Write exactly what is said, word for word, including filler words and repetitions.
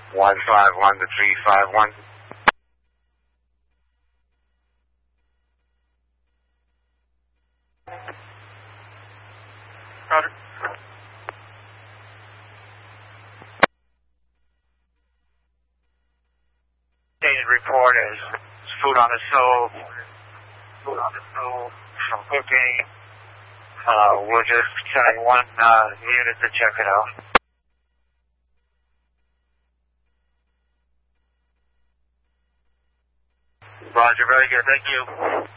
one five one to three five one. Roger. Stated report is food on the stove, food on the stove, some cooking. Uh, we're just sending one uh, unit to check it out. Roger, very good, thank you.